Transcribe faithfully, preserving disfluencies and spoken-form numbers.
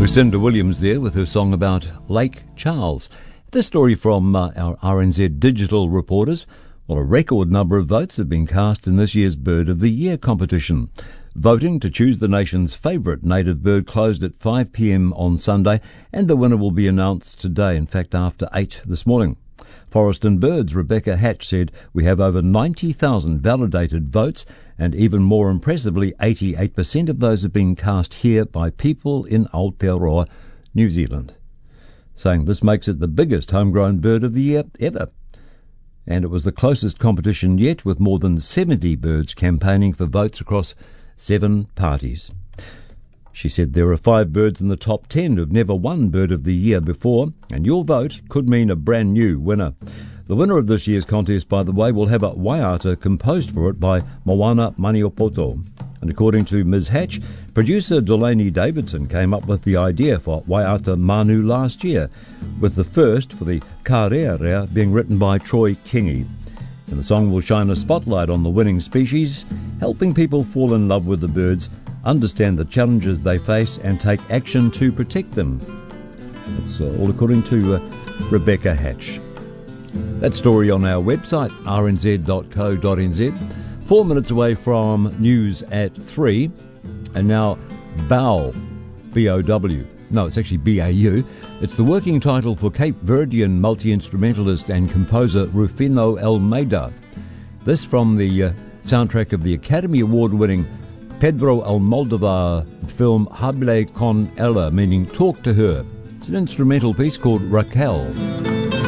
Lucinda Williams there with her song about Lake Charles. This story from uh, our R N Z digital reporters. Well, a record number of votes have been cast in this year's Bird of the Year competition. Voting to choose the nation's favourite native bird closed at five p m on Sunday, and the winner will be announced today, in fact after eight this morning. Forest and Birds Rebecca Hatch said, "We have over ninety thousand validated votes, and even more impressively, eighty-eight percent of those have been cast here by people in Aotearoa, New Zealand," saying this makes it the biggest homegrown Bird of the Year ever. And it was the closest competition yet, with more than seventy birds campaigning for votes across seven parties. She said there are five birds in the top ten who've never won Bird of the Year before, and your vote could mean a brand new winner. The winner of this year's contest, by the way, will have a waiata composed for it by Moana Maniopoto. And according to Miz Hatch, producer Delaney Davidson came up with the idea for Waiata Manu last year, with the first for the Ka Rea Rea being written by Troy Kingi. And the song will shine a spotlight on the winning species, helping people fall in love with the birds, understand the challenges they face and take action to protect them. That's uh, all according to uh, Rebecca Hatch. That story on our website, r n z dot co dot n z. Four minutes away from news at three. And now, B O W, B O W. No, it's actually B A U. It's the working title for Cape Verdean multi-instrumentalist and composer Rufino Almeida. This from the uh, soundtrack of the Academy Award-winning Pedro Almodovar film Hable con ella, meaning Talk to Her. It's an instrumental piece called Raquel.